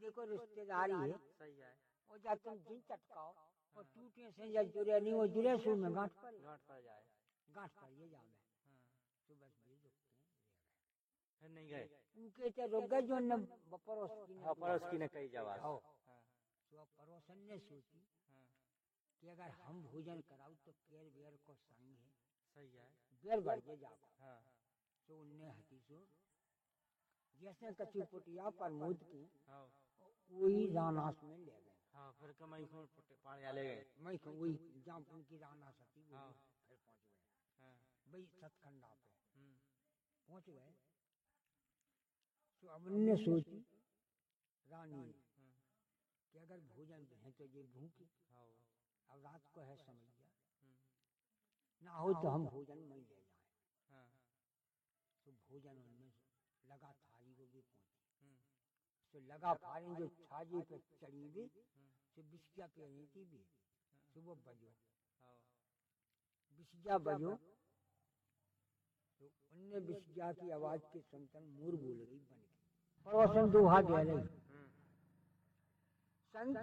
देखो रिश्तेदारी है, सही है। और जा तुम जिन चटकाओ और टूटे से या जुड़े नहीं, वो जुड़े सू में गांठ पर जाए, गांठ पर ये जावे। तो बस भी रुकते हैं, फिर नहीं गए। उनके ते रुक गए जो न पड़ोस की ने कही जवाब। तो पड़ोसन ने सोची कि अगर हम भोजन कराओ तो केर बेर को संग है, सही है, बेर बढ़ के जाओ। हाँ। तो उनने हती सो जैसे कच्ची पुटिया प्रमोद की वही रानास में ले गए। हाँ, फिर कमाई को पानी ले गए। मैं वही जहाँ उनकी रानास थी, फिर पहुंच गए भाई सतखंडा पे पहुंच गए। तो अब उनने सोची रानी कि अगर भोजन है तो ये भूखी, अब रात को है समैया, ना हो तो हम भोजन में ले जाएं। तो भोजन उनमें लगा थाली को भी पहुंची, तो लगा फाड़ी जो छाजी पे चढ़ी भी, तो बिस्किया पे रही थी भी, तो वो बजो बिस्किया बजो। तो उनने बिस्किया की आवाज के सुनकर मोर बोल गई बन गई, पड़ोसन दो हाथ दे रही, शंकर